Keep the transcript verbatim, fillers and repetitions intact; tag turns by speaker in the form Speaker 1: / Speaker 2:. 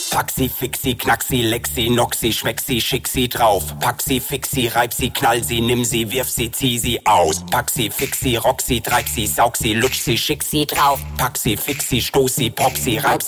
Speaker 1: Pack sie, fix sie, knack sie, leck sie, knock sie, schmeck sie, schick sie drauf. Pack sie, fix sie, reib sie, knall sie, nimm sie, wirf sie, zieh sie aus. Pack sie, fix sie, rock sie, treib sie, saug sie, lutsch sie, schick sie drauf. Pack sie, fix sie, stoß sie, pop sie, reib sie.